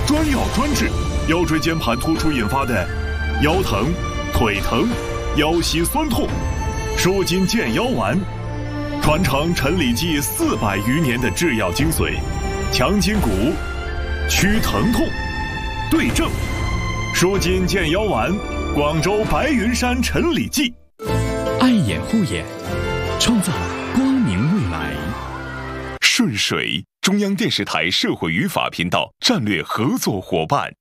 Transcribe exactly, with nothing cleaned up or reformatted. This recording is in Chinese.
专药专治腰椎间盘突出引发的腰疼、腿疼、腰膝酸痛。舒筋健腰丸，传承陈李济四百余年的制药精髓，强筋骨，祛疼痛，对症。舒筋健腰丸，广州白云山陈李济。 爱眼护眼，创造光明未来。 顺水，中央电视台社会与法频道战略合作伙伴。